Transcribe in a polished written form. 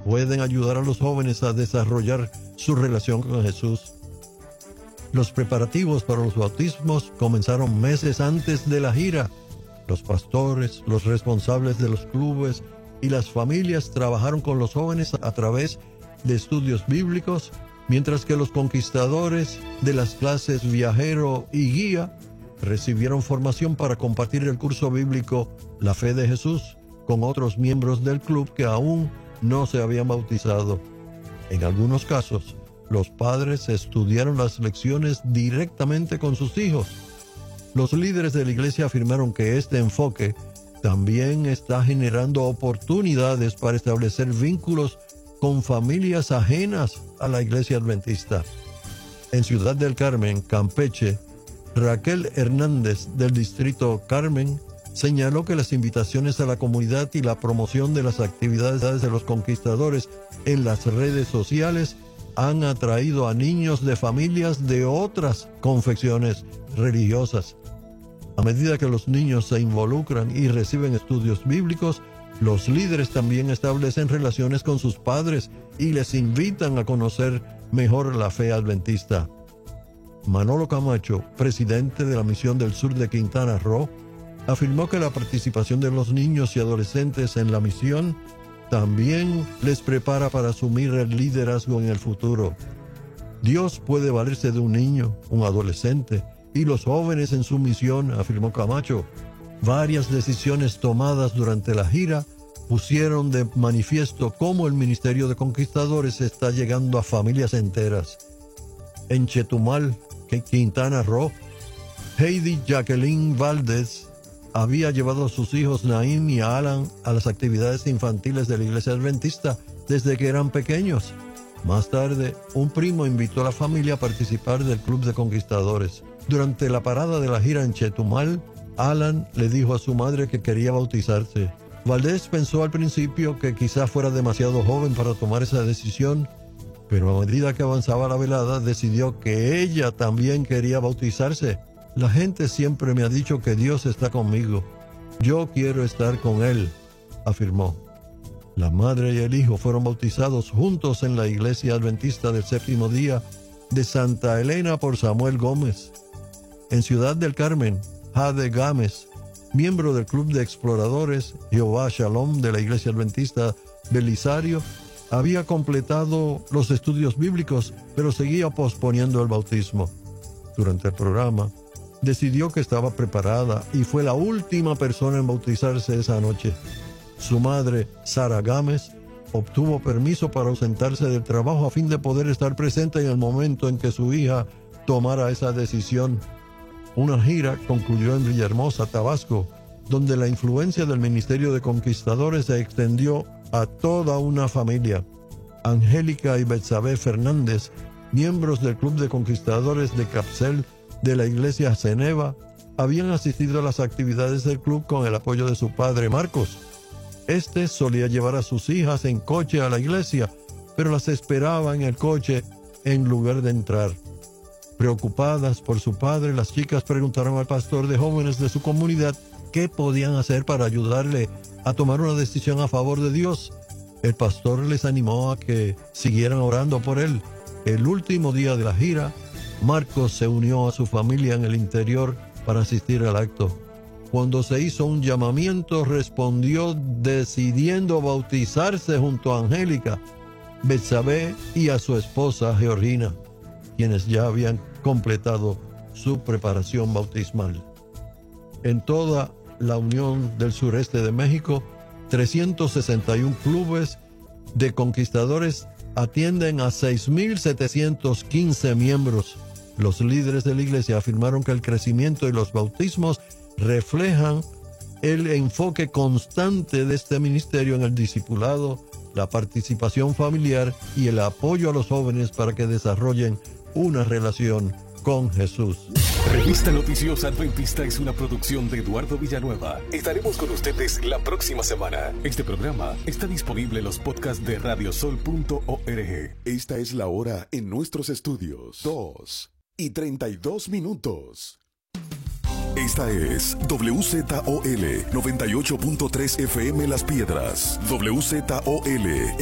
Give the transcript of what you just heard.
pueden ayudar a los jóvenes a desarrollar su relación con Jesús. Los preparativos para los bautismos comenzaron meses antes de la gira. Los pastores, los responsables de los clubes y las familias trabajaron con los jóvenes a través de estudios bíblicos, mientras que los conquistadores de las clases viajero y guía recibieron formación para compartir el curso bíblico La Fe de Jesús con otros miembros del club que aún no se habían bautizado. En algunos casos, los padres estudiaron las lecciones directamente con sus hijos. Los líderes de la iglesia afirmaron que este enfoque también está generando oportunidades para establecer vínculos con familias ajenas a la iglesia adventista. En Ciudad del Carmen, Campeche, Raquel Hernández del distrito Carmen señaló que las invitaciones a la comunidad y la promoción de las actividades de los conquistadores en las redes sociales han atraído a niños de familias de otras confesiones religiosas. A medida que los niños se involucran y reciben estudios bíblicos, los líderes también establecen relaciones con sus padres y les invitan a conocer mejor la fe adventista. Manolo Camacho, presidente de la Misión del Sur de Quintana Roo, afirmó que la participación de los niños y adolescentes en la misión también les prepara para asumir el liderazgo en el futuro. Dios puede valerse de un niño, un adolescente y los jóvenes en su misión, afirmó Camacho. Varias decisiones tomadas durante la gira pusieron de manifiesto cómo el Ministerio de Conquistadores está llegando a familias enteras. En Chetumal, Quintana Roo, Heidi Jacqueline Valdez había llevado a sus hijos Naim y Alan a las actividades infantiles de la iglesia adventista desde que eran pequeños. Más tarde, un primo invitó a la familia a participar del Club de Conquistadores. Durante la parada de la gira en Chetumal, Alan le dijo a su madre que quería bautizarse. Valdés pensó al principio que quizá fuera demasiado joven para tomar esa decisión, pero a medida que avanzaba la velada decidió que ella también quería bautizarse. La gente siempre me ha dicho que Dios está conmigo. Yo quiero estar con Él, afirmó. La madre y el hijo fueron bautizados juntos en la iglesia adventista del Séptimo Día de Santa Elena por Samuel Gómez. En Ciudad del Carmen, Jade Gámez, miembro del Club de Exploradores Jehová Shalom de la iglesia adventista Belisario, había completado los estudios bíblicos, pero seguía posponiendo el bautismo. Durante el programa, decidió que estaba preparada y fue la última persona en bautizarse esa noche. Su madre, Sara Gámez, obtuvo permiso para ausentarse del trabajo a fin de poder estar presente en el momento en que su hija tomara esa decisión. Una gira concluyó en Villahermosa, Tabasco, donde la influencia del Ministerio de Conquistadores se extendió a toda una familia. Angélica y Betsabé Fernández, miembros del Club de Conquistadores de Capsel de la iglesia Ceneva, habían asistido a las actividades del club con el apoyo de su padre Marcos. Este solía llevar a sus hijas en coche a la iglesia, pero las esperaba en el coche en lugar de entrar. Preocupadas por su padre, las chicas preguntaron al pastor de jóvenes de su comunidad qué podían hacer para ayudarle a tomar una decisión a favor de Dios. El pastor les animó a que siguieran orando por él. El último día de la gira, Marcos se unió a su familia en el interior para asistir al acto. Cuando se hizo un llamamiento, respondió decidiendo bautizarse junto a Angélica, Betsabé y a su esposa Georgina, quienes ya habían completado su preparación bautismal. En toda la Unión del Sureste de México, 361 clubes de conquistadores atienden a 6,715 miembros. Los líderes de la iglesia afirmaron que el crecimiento y los bautismos reflejan el enfoque constante de este ministerio en el discipulado, la participación familiar y el apoyo a los jóvenes para que desarrollen una relación con Jesús. Revista Noticiosa Adventista es una producción de Eduardo Villanueva. Estaremos con ustedes la próxima semana. Este programa está disponible en los podcasts de radiosol.org. Esta es la hora en nuestros estudios. 2:32. Esta es WZOL 98.3 FM Las Piedras. WZOL